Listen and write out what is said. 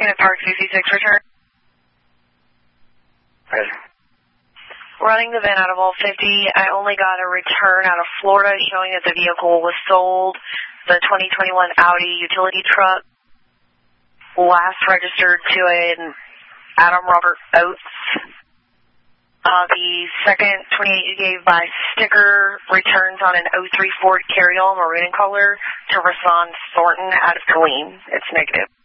Santa Park 66, return. Right. Running the VIN out of all 50, I only got a return out of Florida showing that the vehicle was sold. The 2021 Audi utility truck, last registered to an Adam Robert Oates. The second 28 you gave by sticker returns on an 03 Ford Carryall maroon in color to Rasan Thornton out of Killeen. It's negative.